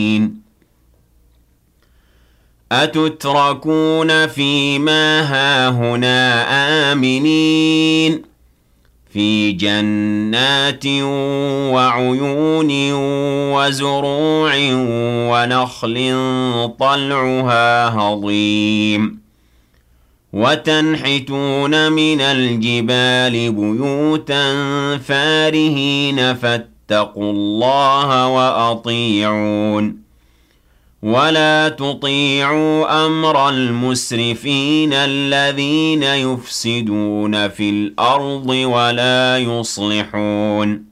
أتتركون فيما هاهنا آمنين في جنات وعيون وزروع ونخل طلعها هضيم وتنحتون من الجبال بيوتا فارهين فاتقوا الله وأطيعون ولا تطيعوا أمر المسرفين الذين يفسدون في الأرض ولا يصلحون